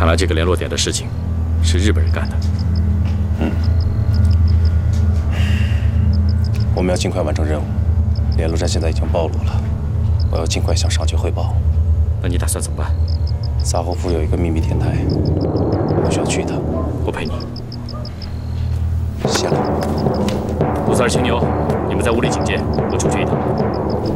看来这个联络点的事情是日本人干的。 我们要尽快完成任务。联络站现在已经暴露了，我要尽快向上级汇报。 那你打算怎么办？ 萨霍夫有一个秘密天台，我需要去一趟。 我陪你。 下来。 杜塞尔、青牛，你们在屋里警戒，我出去一趟。